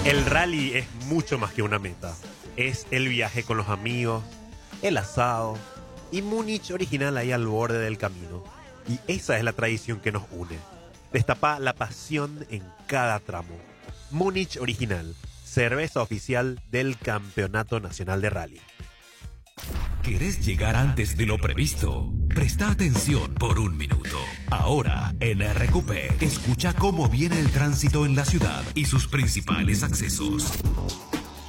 El rally es mucho más que una meta. Es el viaje con los amigos, el asado y Múnich original ahí al borde del camino. Y esa es la tradición que nos une. Destapa la pasión en cada tramo. Múnich original, cerveza oficial del Campeonato Nacional de Rally. ¿Querés llegar antes de lo previsto? Presta atención por un minuto. Ahora, en RQP, escucha cómo viene el tránsito en la ciudad y sus principales accesos.